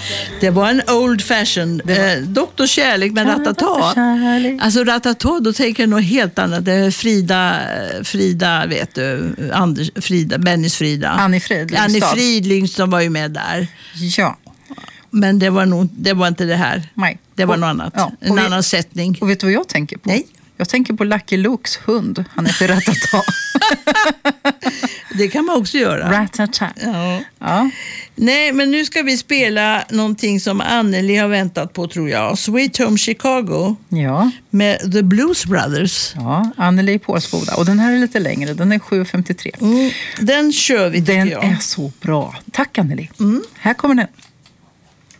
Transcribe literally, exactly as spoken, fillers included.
Det var en old fashion. Eh, Doktor Kärlek med Ratata. Alltså Ratata, då tänker jag nog helt annat. Det är Frida, Frida vet du, Anders, Frida, Bennys Frida. Annie Fridlingstad. Annie Fridlingstad var ju med där. Ja. Men det var, nog, det var inte det här. Nej. Det var och, något annat. Ja, en vi, annan sättning. Och vet du vad jag tänker på? Nej. Jag tänker på Lucky Lukes hund. Han heter Ratata. Det kan man också göra. Ratata. Ja. Ja. Nej, men nu ska vi spela någonting som Anneli har väntat på, tror jag. Sweet Home Chicago Ja. med The Blues Brothers. Ja, Anneli Pålsboda. Och den här är lite längre. Den är sju femtiotre. Mm, den kör vi, tycker Den jag. är så bra. Tack Anneli. Mm. Här kommer den.